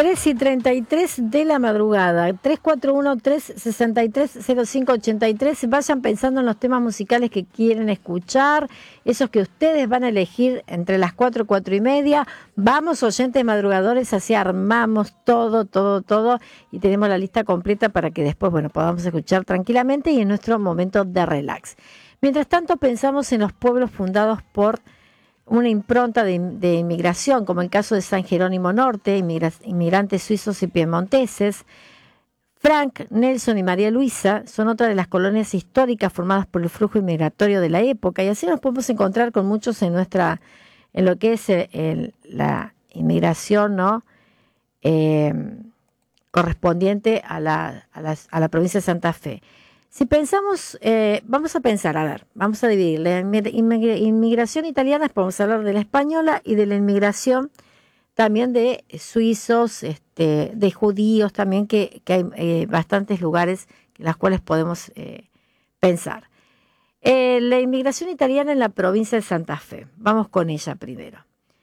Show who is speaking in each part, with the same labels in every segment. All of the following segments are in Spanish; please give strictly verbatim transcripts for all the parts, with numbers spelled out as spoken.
Speaker 1: tres y treinta y tres de la madrugada, tres cuatro uno, tres seis tres, cero cinco ocho tres. Vayan pensando en los temas musicales que quieren escuchar, esos que ustedes van a elegir entre las cuatro, cuatro y media. Vamos, oyentes madrugadores, así armamos todo, todo, todo y tenemos la lista completa para que después, bueno, podamos escuchar tranquilamente y en nuestro momento de relax. Mientras tanto, pensamos en los pueblos fundados por una impronta de, de inmigración, como el caso de San Jerónimo Norte, inmigra, inmigrantes suizos y piemonteses. Frank, Nelson y María Luisa son otra de las colonias históricas formadas por el flujo inmigratorio de la época, y así nos podemos encontrar con muchos en nuestra, en lo que es el, el, la inmigración, ¿no? Eh, correspondiente a la, a, la, a la provincia de Santa Fe. Si pensamos, eh, vamos a pensar, a ver, vamos a dividir la inmigración italiana, podemos hablar de la española y de la inmigración también de suizos, este, de judíos también, que, que hay eh, bastantes lugares en los cuales podemos eh, pensar. Eh, la inmigración italiana en la provincia de Santa Fe, vamos con ella primero.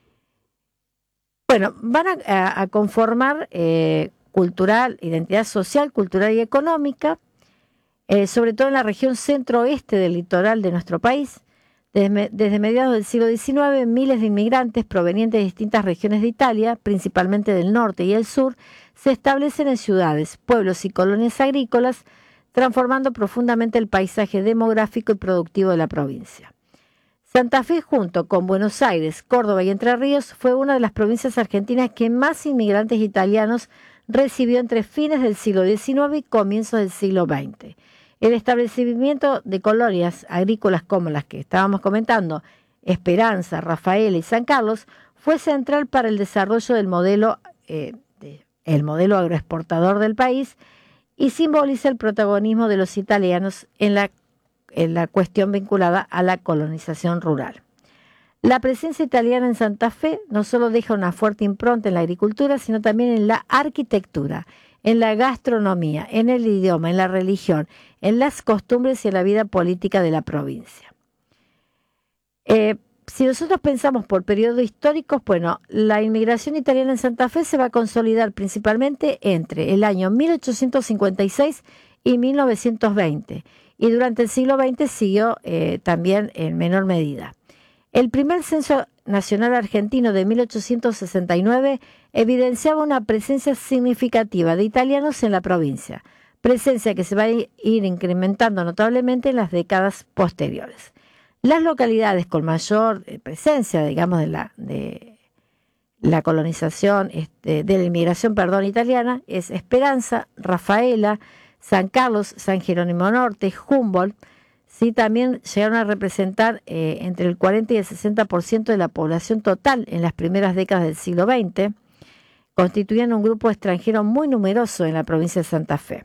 Speaker 1: Bueno, van a, a, a conformar eh, cultural, identidad social, cultural y económica, Eh, sobre todo en la región centro-oeste del litoral de nuestro país. Desde, desde mediados del siglo diecinueve, miles de inmigrantes provenientes de distintas regiones de Italia, principalmente del norte y el sur, se establecen en ciudades, pueblos y colonias agrícolas, transformando profundamente el paisaje demográfico y productivo de la provincia. Santa Fe, junto con Buenos Aires, Córdoba y Entre Ríos, fue una de las provincias argentinas que más inmigrantes italianos recibió entre fines del siglo diecinueve y comienzos del siglo veinte. El establecimiento de colonias agrícolas como las que estábamos comentando, Esperanza, Rafaela y San Carlos, fue central para el desarrollo del modelo, eh, de, el modelo agroexportador del país, y simboliza el protagonismo de los italianos en la, en la cuestión vinculada a la colonización rural. La presencia italiana en Santa Fe no solo deja una fuerte impronta en la agricultura, sino también en la arquitectura, en la gastronomía, en el idioma, en la religión, en las costumbres y en la vida política de la provincia. Eh, si nosotros pensamos por periodos históricos, bueno, la inmigración italiana en Santa Fe se va a consolidar principalmente entre el año mil ochocientos cincuenta y seis y mil novecientos veinte, y durante el siglo veinte siguió eh, también en menor medida. El primer censo nacional argentino de mil ochocientos sesenta y nueve evidenciaba una presencia significativa de italianos en la provincia, presencia que se va a ir incrementando notablemente en las décadas posteriores. Las localidades con mayor presencia, digamos, de la, de la colonización, este, de la inmigración, perdón, italiana, es Esperanza, Rafaela, San Carlos, San Jerónimo Norte, Humboldt. Sí, también llegaron a representar eh, entre el cuarenta y el sesenta por ciento de la población total en las primeras décadas del siglo veinte, constituían un grupo extranjero muy numeroso en la provincia de Santa Fe.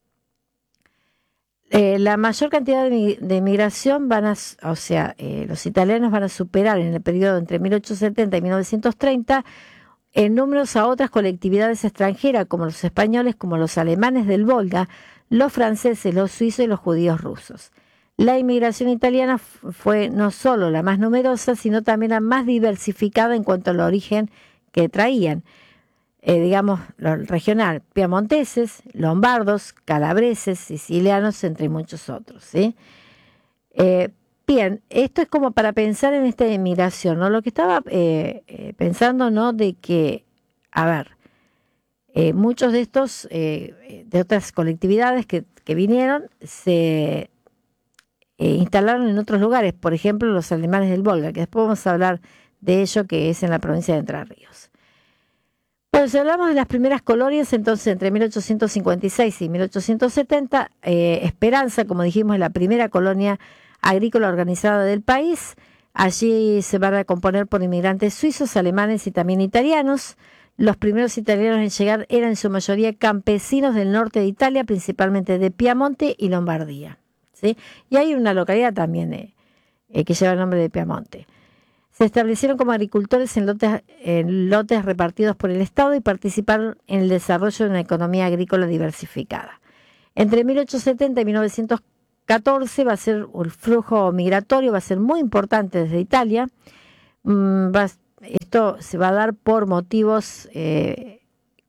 Speaker 1: Eh, la mayor cantidad de, de migración van a, o sea, eh, los italianos van a superar en el periodo entre mil ochocientos setenta y mil novecientos treinta en números a otras colectividades extranjeras como los españoles, como los alemanes del Volga, los franceses, los suizos y los judíos rusos. La inmigración italiana fue no solo la más numerosa, sino también la más diversificada en cuanto al origen que traían. Eh, digamos, lo regional, piamonteses, lombardos, calabreses, sicilianos, entre muchos otros, ¿sí? Eh, bien, esto es como para pensar en esta inmigración, ¿no? Lo que estaba eh, eh, pensando, ¿no? De que, a ver, eh, muchos de estos, eh, de otras colectividades que, que vinieron, se Eh, instalaron en otros lugares, por ejemplo los alemanes del Volga, que después vamos a hablar de ello, que es en la provincia de Entre Ríos. Bueno, si hablamos de las primeras colonias, entonces entre mil ochocientos cincuenta y seis y mil ochocientos setenta, eh, Esperanza, como dijimos, es la primera colonia agrícola organizada del país. Allí se van a componer por inmigrantes suizos, alemanes y también italianos. Los primeros italianos en llegar eran en su mayoría campesinos del norte de Italia, principalmente de Piamonte y Lombardía. ¿Sí? Y hay una localidad también eh, eh, que lleva el nombre de Piamonte. Se establecieron como agricultores en lotes, en lotes repartidos por el Estado y participaron en el desarrollo de una economía agrícola diversificada. Entre mil ochocientos setenta y mil novecientos catorce va a ser el flujo migratorio, va a ser muy importante desde Italia. Mm, va, esto se va a dar por motivos eh,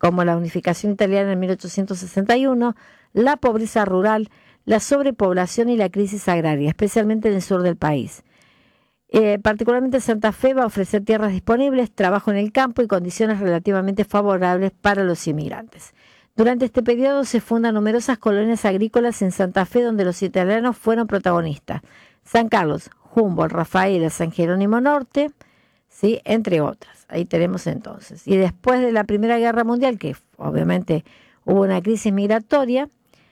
Speaker 1: como la unificación italiana en mil ochocientos sesenta y uno, la pobreza rural, la sobrepoblación y la crisis agraria, especialmente en el sur del país. Eh, particularmente Santa Fe va a ofrecer tierras disponibles, trabajo en el campo y condiciones relativamente favorables para los inmigrantes. Durante este periodo se fundan numerosas colonias agrícolas en Santa Fe donde los italianos fueron protagonistas. San Carlos, Humboldt, Rafaela, San Jerónimo Norte, ¿sí? Entre otras. Ahí tenemos entonces. Y después de la Primera Guerra Mundial, que obviamente hubo una crisis migratoria,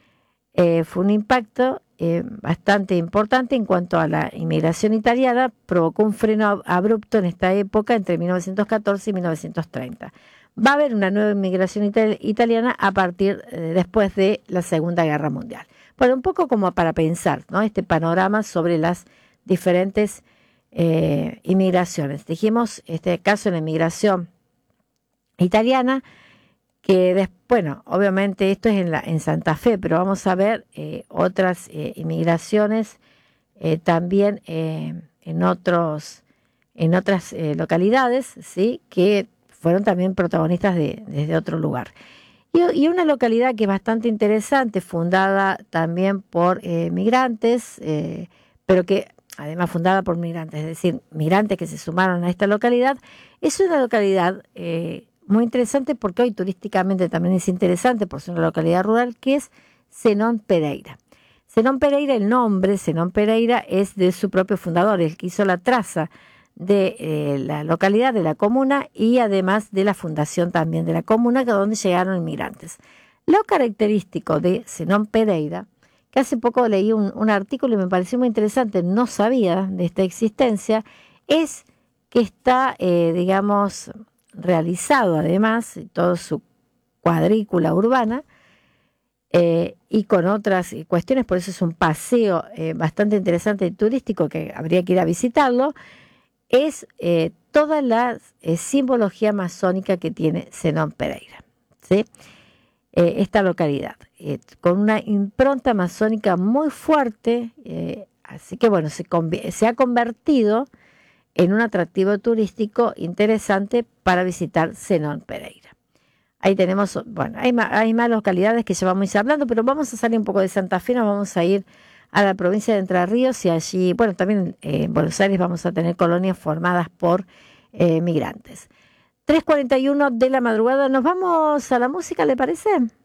Speaker 1: eh, fue un impacto eh, bastante importante en cuanto a la inmigración italiana, provocó un freno abrupto en esta época entre mil novecientos catorce y mil novecientos treinta. Va a haber una nueva inmigración itali- italiana a partir eh, después de la Segunda Guerra Mundial. Bueno, un poco como para pensar, ¿no? Este panorama sobre las diferentes eh, inmigraciones. Dijimos, este caso en la inmigración italiana, que des, bueno, obviamente esto es en, la, en Santa Fe, pero vamos a ver eh, otras eh, inmigraciones eh, también eh, en otros en otras eh, localidades, ¿sí? Que fueron también protagonistas de, desde otro lugar. Y, y una localidad que es bastante interesante, fundada también por eh, migrantes, eh, pero que además fundada por migrantes, es decir, migrantes que se sumaron a esta localidad, es una localidad eh, muy interesante porque hoy turísticamente también es interesante por ser una localidad rural, que es Zenón Pereira. Zenón Pereira, el nombre Zenón Pereira es de su propio fundador, el que hizo la traza de eh, la localidad, de la comuna y además de la fundación también de la comuna, donde llegaron inmigrantes. Lo característico de Zenón Pereira, que hace poco leí un, un artículo y me pareció muy interesante, no sabía de esta existencia, es que está, eh, digamos, realizado además, toda su cuadrícula urbana, eh, y con otras cuestiones, por eso es un paseo eh, bastante interesante y turístico que habría que ir a visitarlo, es eh, toda la eh, simbología masónica que tiene Zenón Pereira, ¿sí? Eh, esta localidad, eh, con una impronta masónica muy fuerte, eh, así que bueno, se, se ha convertido en un atractivo turístico interesante para visitar Zenón Pereira. Ahí tenemos, bueno, hay más, hay más localidades que ya vamos a ir hablando, pero vamos a salir un poco de Santa Fe, nos vamos a ir a la provincia de Entre Ríos y allí, bueno, también eh, en Buenos Aires vamos a tener colonias formadas por eh, migrantes. tres cuarenta y uno de la madrugada, nos vamos a la música, ¿le parece?